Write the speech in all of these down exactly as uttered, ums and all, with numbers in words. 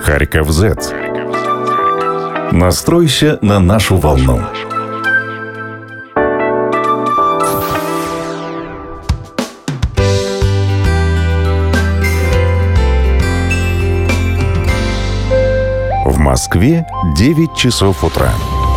Харьков зет. Настройся на нашу волну. В Москве девять часов утра.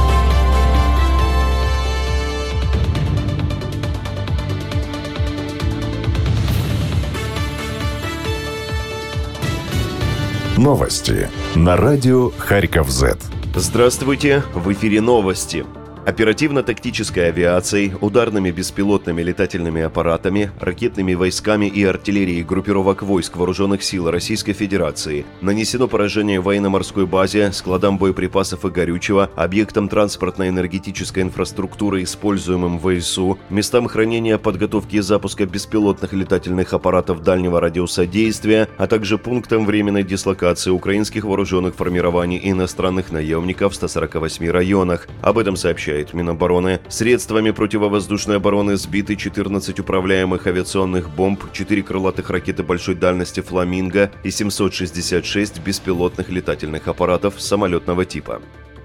Новости на радио Харьков зет. Здравствуйте, в эфире новости. Оперативно-тактической авиацией, ударными беспилотными летательными аппаратами, ракетными войсками и артиллерией группировок войск Вооруженных сил Российской Федерации нанесено поражение военно-морской базе, складам боеприпасов и горючего, объектам транспортно-энергетической инфраструктуры, используемым ВСУ, местам хранения, подготовки и запуска беспилотных летательных аппаратов дальнего радиуса действия, а также пунктам временной дислокации украинских вооруженных формирований и иностранных наемников в ста сорока восьми районах. Об этом сообщает Минобороны. Средствами противовоздушной обороны сбиты четырнадцать управляемых авиационных бомб, четыре крылатых ракеты большой дальности «Фламинго» и семьсот шестьдесят шесть беспилотных летательных аппаратов самолетного типа.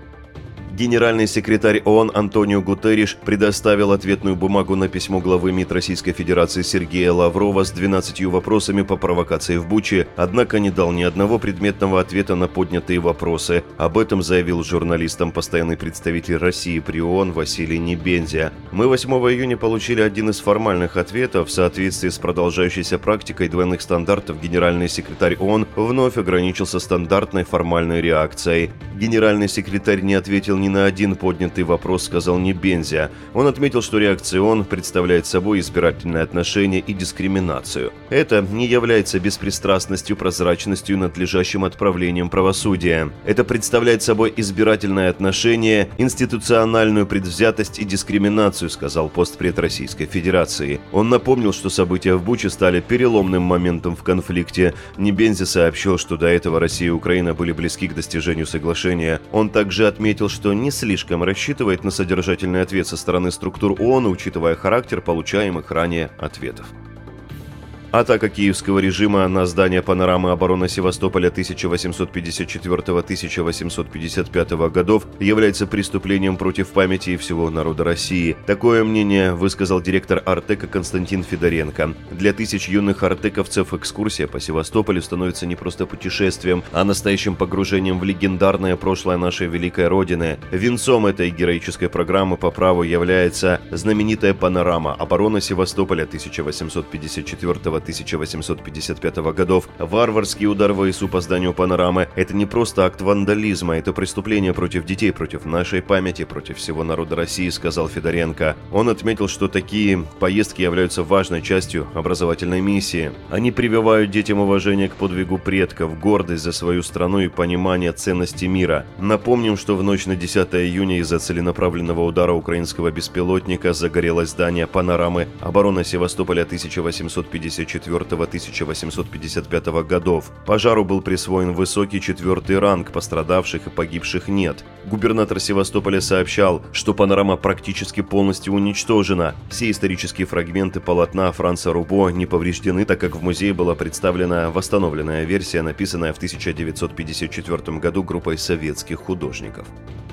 Генеральный секретарь ООН Антонио Гутерриш предоставил ответную бумагу на письмо главы МИД Российской Федерации Сергея Лаврова с двенадцатью вопросами по провокации в Буче, однако не дал ни одного предметного ответа на поднятые вопросы. Об этом заявил журналистам постоянный представитель России при ООН Василий Небензя. «Мы восьмого июня получили один из формальных ответов. В соответствии с продолжающейся практикой двойных стандартов генеральный секретарь ООН вновь ограничился стандартной формальной реакцией. Генеральный секретарь не ответил ни на один поднятый вопрос, сказал Небензя. Он отметил, что реакция ООН представляет собой избирательное отношение и дискриминацию. Это не является беспристрастностью, прозрачностью и надлежащим отправлением правосудия. Это представляет собой избирательное отношение, институциональную предвзятость и дискриминацию, сказал постпред Российской Федерации. Он напомнил, что события в Буче стали переломным моментом в конфликте. Небензя сообщил, что до этого Россия и Украина были близки к достижению соглашения. Он также отметил, что не слишком рассчитывает на содержательный ответ со стороны структур ООН, учитывая характер получаемых ранее ответов. Атака киевского режима на здание панорамы обороны Севастополя тысяча восемьсот пятьдесят четвёртого — тысяча восемьсот пятьдесят пятого годов является преступлением против памяти и всего народа России. Такое мнение высказал директор Артека Константин Федоренко. Для тысяч юных артековцев экскурсия по Севастополю становится не просто путешествием, а настоящим погружением в легендарное прошлое нашей великой Родины. Венцом этой героической программы по праву является знаменитая панорама обороны Севастополя тысяча восемьсот пятьдесят четвёртого — тысяча восемьсот пятьдесят пятого годов. Варварский удар ВСУ по зданию панорамы – это не просто акт вандализма, это преступление против детей, против нашей памяти, против всего народа России, сказал Федоренко. Он отметил, что такие поездки являются важной частью образовательной миссии. Они прививают детям уважение к подвигу предков, гордость за свою страну и понимание ценности мира. Напомним, что в ночь на десятое июня из-за целенаправленного удара украинского беспилотника загорелось здание панорамы обороны Севастополя тысяча восемьсот пятьдесят четвёртого — тысяча восемьсот пятьдесят пятого годов. Пожару был присвоен высокий четвертый ранг, пострадавших и погибших нет. Губернатор Севастополя сообщал, что панорама практически полностью уничтожена. Все исторические фрагменты полотна Франца Рубо не повреждены, так как в музее была представлена восстановленная версия, написанная в тысяча девятьсот пятьдесят четвёртом году группой советских художников.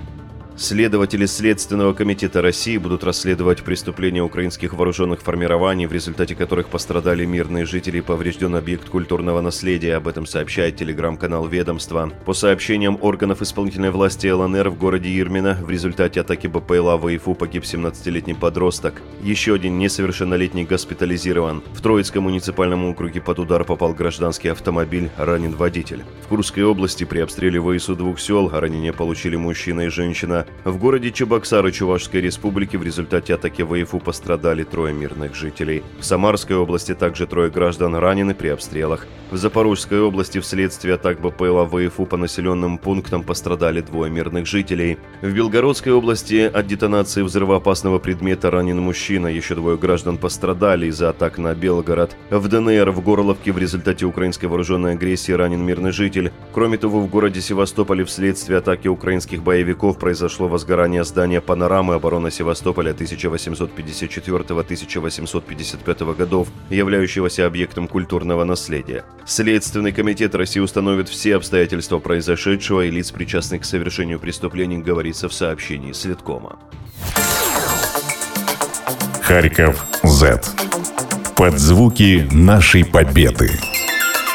Следователи Следственного комитета России будут расследовать преступления украинских вооруженных формирований, в результате которых пострадали мирные жители и поврежден объект культурного наследия. Об этом сообщает телеграм-канал ведомства. По сообщениям органов исполнительной власти ЛНР, в городе Ирмино в результате атаки БПЛА ВСУ погиб семнадцатилетний подросток. Еще один несовершеннолетний госпитализирован. В Троицком муниципальном округе под удар попал гражданский автомобиль, ранен водитель. В Курской области при обстреле ВСУ двух сел ранения получили мужчина и женщина. В городе Чебоксары Чувашской республики в результате атаки ВСУ пострадали трое мирных жителей. В Самарской области также трое граждан ранены при обстрелах. В Запорожской области вследствие атак БПЛА ВСУ по населенным пунктам пострадали двое мирных жителей. В Белгородской области от детонации взрывоопасного предмета ранен мужчина, еще двое граждан пострадали из-за атак на Белгород. В ДНР в Горловке в результате украинской вооруженной агрессии ранен мирный житель. Кроме того, в городе Севастополе вследствие атаки украинских боевиков произошло произошло возгорание здания «Панорамы» обороны Севастополя тысяча восемьсот пятьдесят четвёртого — тысяча восемьсот пятьдесят пятого годов, являющегося объектом культурного наследия. Следственный комитет России установит все обстоятельства произошедшего и лиц, причастных к совершению преступлений, говорится в сообщении Следкома. Харьков зет. Под звуки нашей победы.